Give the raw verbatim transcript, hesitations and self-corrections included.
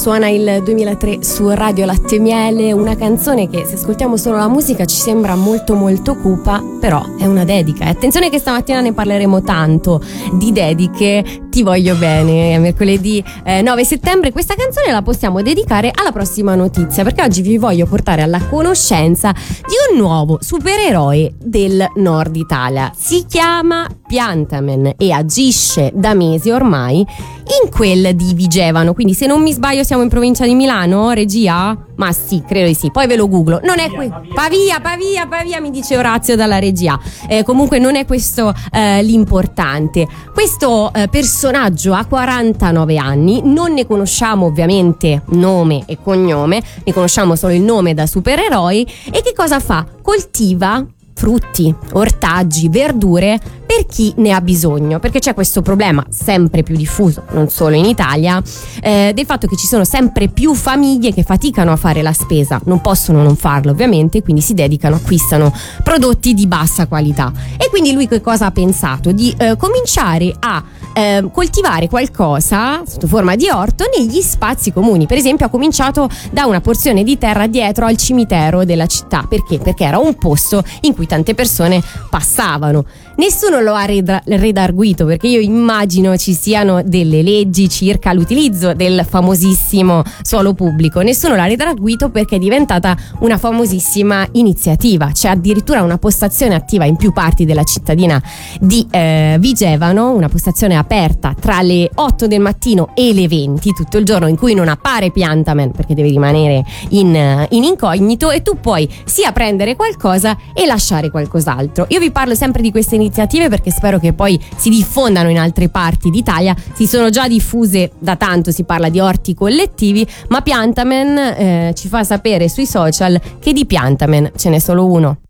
Suona il duemilatré su Radio Latte e Miele, una canzone che se ascoltiamo solo la musica ci sembra molto molto cupa, però è una dedica. E attenzione che stamattina ne parleremo tanto di dediche. Ti voglio bene, è mercoledì eh, nove settembre. Questa canzone la possiamo dedicare alla prossima notizia, perché oggi vi voglio portare alla conoscenza di un nuovo supereroe del nord Italia. Si chiama Piantaman e agisce da mesi ormai in quel di Vigevano, quindi se non mi sbaglio siamo in provincia di Milano, regia? Ma sì, credo di sì, poi ve lo googlo. Non è qui. Pavia, Pavia, Pavia, mi dice Orazio dalla regia. Eh, comunque non è questo eh, l'importante. Questo eh, personaggio ha quarantanove anni, non ne conosciamo ovviamente nome e cognome, ne conosciamo solo il nome da supereroi. E che cosa fa? Coltiva frutti, ortaggi, verdure per chi ne ha bisogno, perché c'è questo problema sempre più diffuso, non solo in Italia, eh, del fatto che ci sono sempre più famiglie che faticano a fare la spesa, non possono non farlo ovviamente, quindi si dedicano, acquistano prodotti di bassa qualità. E quindi lui che cosa ha pensato? Di eh, cominciare a eh, coltivare qualcosa sotto forma di orto negli spazi comuni. Per esempio ha cominciato da una porzione di terra dietro al cimitero della città. Perché? Perché era un posto in cui tante persone passavano. Nessuno lo ha redarguito, perché io immagino ci siano delle leggi circa l'utilizzo del famosissimo suolo pubblico. Nessuno l'ha redarguito perché è diventata una famosissima iniziativa. C'è addirittura una postazione attiva in più parti della cittadina di eh, Vigevano, una postazione aperta tra le otto del mattino e le venti tutto il giorno, in cui non appare Piantaman perché deve rimanere in, in incognito, e tu puoi sia prendere qualcosa e lasciare qualcos'altro. Io vi parlo sempre di queste iniziative perché spero che poi si diffondano in altre parti d'Italia. Si sono già diffuse da tanto, si parla di orti collettivi, ma Piantaman eh, ci fa sapere sui social che di Piantaman ce n'è solo uno.